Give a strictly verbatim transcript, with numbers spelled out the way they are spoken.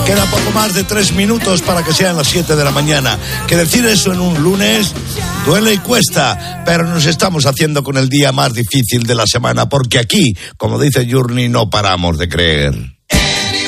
Queda poco más de tres minutos para que sean las siete de la mañana. Que decir eso en un lunes duele y cuesta, pero nos estamos haciendo con el día más difícil de la semana, porque aquí, como dice Journey, no paramos de creer.